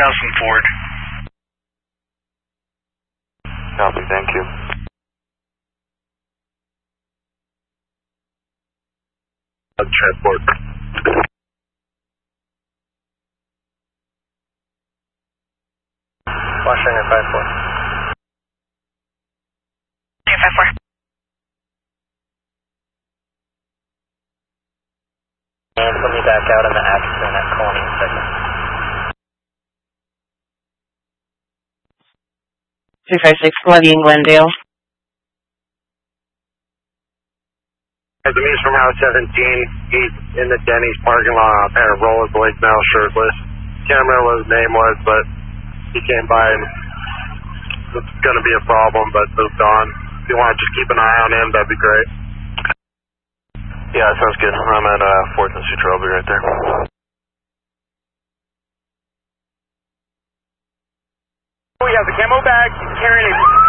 2000 Ford. Copy, thank you. Transport. Washington 5-4. 5-4. And put me back out on the accident at Colony second. 256 Levy in Glendale. The means from Route 17, he's in the Denny's parking lot, a pair of rollerblades now, shirtless. Can't remember what his name was, but he came by and it's going to be a problem, but moved on. If you want to just keep an eye on him, that'd be great. Yeah, that sounds good. I'm at 4th and Sutro, I'll be right there. We have the camo bag carrying a